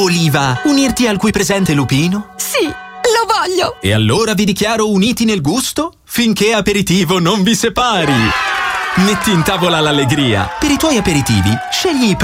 Oliva, unirti al qui presente lupino? Sì, lo voglio! E allora vi dichiaro uniti nel gusto finché aperitivo non vi separi. Metti in tavola l'allegria. Per i tuoi aperitivi, scegli i